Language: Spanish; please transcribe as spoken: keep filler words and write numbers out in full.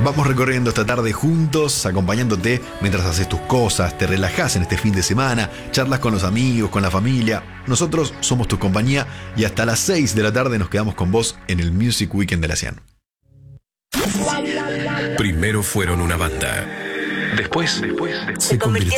Vamos recorriendo esta tarde juntos, acompañándote mientras haces tus cosas, te relajás en este fin de semana, charlas con los amigos, con la familia. Nosotros somos tu compañía y hasta las seis de la tarde nos quedamos con vos en el Music Weekend de la Cian. Primero fueron una banda. Después, después, se convirtieron